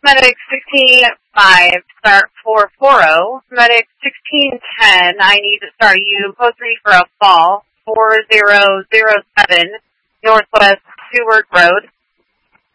Medic 16-5, start 440. Medic 16-10, I need to start you post 3 for a fall, 4007, Northwest Seward Road.